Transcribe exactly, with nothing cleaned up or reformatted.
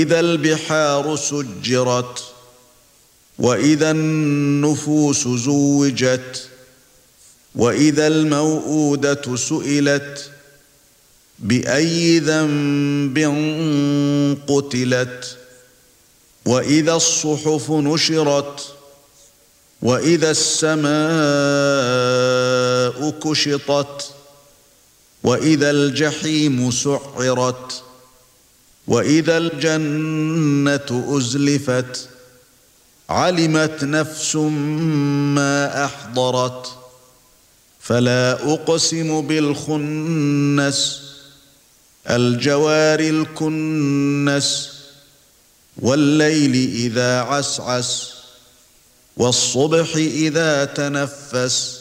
إذا البحار سجرت وإذا النفوس زوجت وإذا الموءودة سئلت بأي ذنب قتلت وإذا الصحف نشرت وإذا السماء كشطت وإذا الجحيم سعرت وإذا الجنة أزلفت علمت نفس ما أحضرت فلا أقسم بالخنس الجوار الكنس والليل إذا عسعس والصبح إذا تنفس